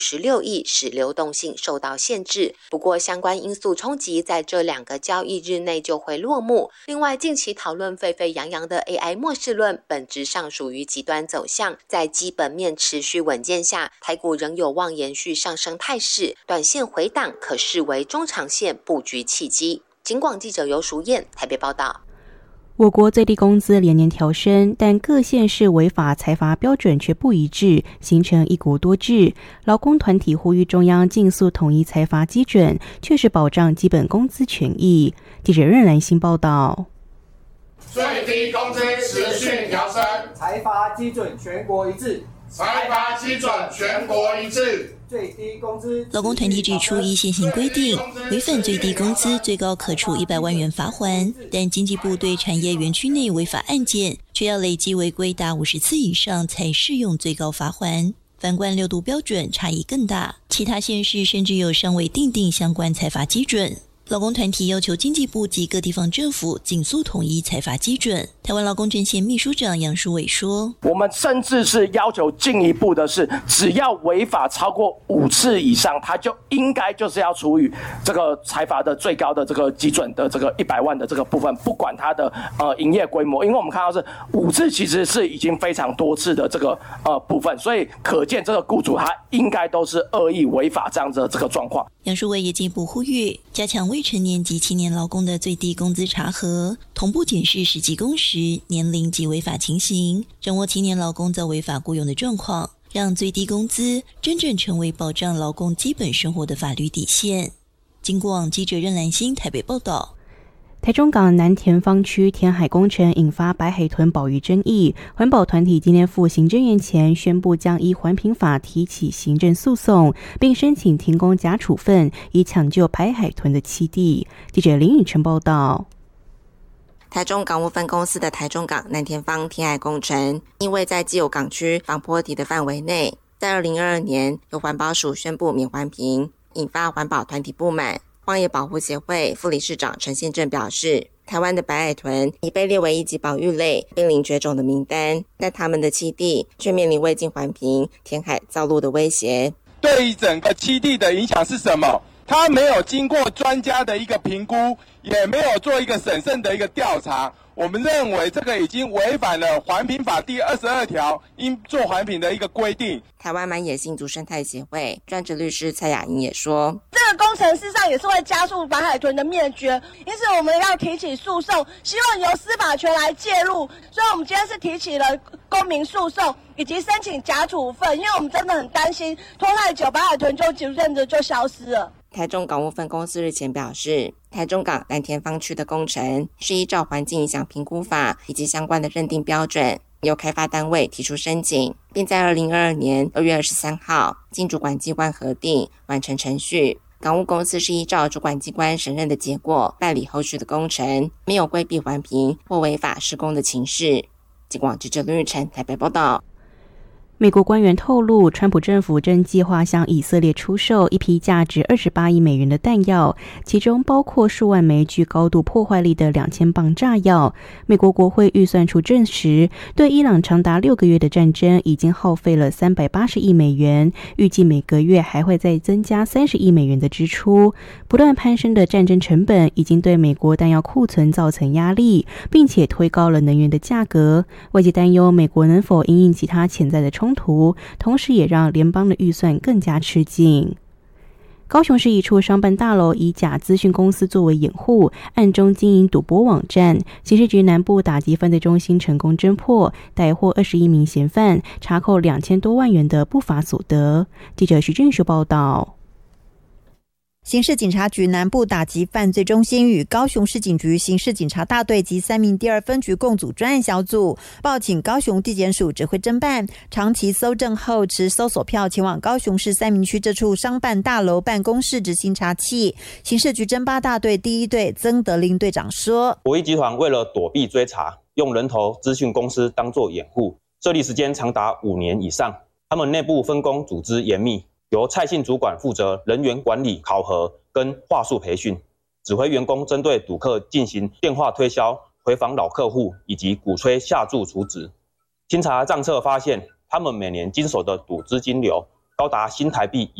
16亿，使流动性受到限制。不过相关因素冲击在这2个交易日内就会落幕。另外，近期讨论沸沸扬扬的 AI 末世论，本质上属于极端走向，在基本面持续稳健下，台股仍有望延续上升态势，短线回档可视为中长线布局契机。警广记者游淑燕台北报道。 我国最低工资连年调升，但各县市违法裁罚标准却不一致，形成一国多制。劳工团体呼吁中央尽速统一裁罚基准，确实保障基本工资权益。记者任兰心报道。 最低工资持续调升，裁罚基准全国一致，裁罚基准全国一致。最低工资。 劳工团体指出，依现行规定，违反最低工资最高可处100万元罚锾，但经济部对产业园区内违法案件，却要累计违规达50次以上才适用最高罚锾。反观6度标准差异更大，其他县市甚至有尚未订定相关裁罚基准。劳工团体要求经济部及各地方政府尽速统一裁罚基准。台湾劳工阵线秘书长杨淑伟说， 我们甚至是要求进一步的是，只要违法超过5次以上，他就应该就是要处以这个裁罚的最高的这个基准的这个100万的这个部分，不管他的营业规模，因为我们看到是5次其实是已经非常多次的这个部分，所以可见这个雇主他应该都是恶意违法这样子的这个状况。 杨淑伟也进一步呼吁，加强未成年及青年劳工的最低工资查核，同步检视实际工时、年龄及违法情形，掌握青年劳工遭违法雇佣的状况，让最低工资真正成为保障劳工基本生活的法律底线。警广记者任兰心台北报道。 台中港南田方区填海工程引发白海豚保育争议，环保团体今天赴行政院前宣布将依环评法提起行政诉讼，并申请停工假处分，以抢救白海豚的栖地。记者林宇晨报道。 台中港务分公司的台中港南田方填海工程，因为在既有港区防波堤的范围内，在2022年由环保署宣布免环评，引发环保团体不满。荒野保护协会副理事长陈宪正表示，台湾的白海豚已被列为一级保育类，濒临绝种的名单，但他们的栖地却面临未经环评填海造陆的威胁。 对于整个栖地的影响是什么？它没有经过专家的一个评估，也没有做一个审慎的一个调查。我们认为这个已经违反了环评法第22条应做环评的一个规定。 台湾满野性族生态协会专职律师蔡雅莹也说， 这个工程事实上也是会加速白海豚的灭绝，因此我们要提起诉讼，希望由司法权来介入。所以我们今天是提起了公民诉讼以及申请假处分，因为我们真的很担心拖太久白海豚就逐渐的就消失了。 台中港务分公司日前表示，台中港南田方区的工程是依照环境影响评估法以及相关的认定标准，由开发单位提出申请，并在2022年2月23号经主管机关核定完成程序。港务公司是依照主管机关审认的结果办理后续的工程，没有规避环评或违法施工的情事。警广记者林玉成台北报道。 美国官员透露，川普政府正计划向以色列出售一批价值28亿美元的弹药，其中包括数万枚具高度破坏力的2000磅炸药。美国国会预算处证实，对伊朗长达6个月的战争已经耗费了380亿美元，预计每个月还会再增加30亿美元的支出。不断攀升的战争成本已经对美国弹药库存造成压力，并且推高了能源的价格。外界担忧美国能否因应其他潜在的冲突，同时也让联邦的预算更加吃紧。高雄市一处商办大楼以假资讯公司作为掩护，暗中经营赌博网站。刑事局南部打击犯罪中心成功侦破，逮获21名嫌犯，查扣2000多万元的不法所得。记者徐俊秀报道。 刑事警察局南部打击犯罪中心与高雄市警局刑事警察大队及3名第2分局共组专案小组，报请高雄地检署指挥侦办，长期搜证后持搜索票前往高雄市三民区这处商办大楼办公室执行查缉。刑事局侦八大队第1队曾德林队长说， 博弈集团为了躲避追查，用人头资讯公司当作掩护，设立时间长达5年以上。他们内部分工组织严密，由蔡姓主管负责人员管理、考核跟话术培训，指挥员工针对赌客进行电话推销、回访老客户以及鼓吹下注储值。清查账册发现，他们每年经手的赌资金流高达新台币